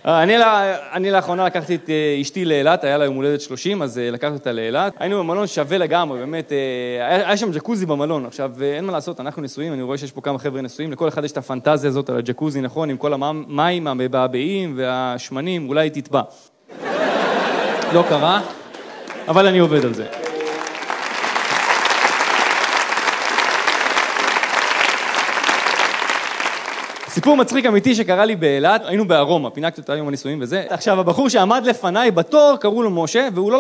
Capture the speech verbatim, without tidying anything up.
אני, אני לאחרונה לקחתי את אשתי לאילת, היה לה יום הולדת שלושים, אז לקחתי אותה לאילת. היינו במלון שווה לגמרי, באמת, היה, היה שם ג'קוזי במלון. עכשיו, אין מה לעשות, אנחנו נשואים, אני רואה שיש פה כמה חבר'ה נשואים, לכל אחד יש את הפנטזיה הזאת על הג'קוזי, נכון, עם כל המים, המבעבעים והשמנים, אולי תטבע. לא קרה, אבל אני עובד על זה. סיפור מצחיק אמיתי שקרה לי באילת, היינו בארומה, פינקתי אותה יום הנישואים וזה. עכשיו, הבחור שעמד לפניי בתור, קראו לו משה, והוא לא